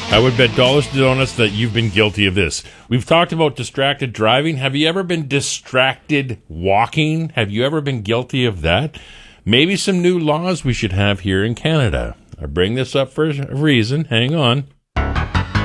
I would bet dollars to donuts that you've been guilty of this. We've talked about distracted driving. Have you ever been distracted walking? Have you ever been guilty of that? Maybe some new laws we should have here in Canada. I bring this up for a reason. Hang on.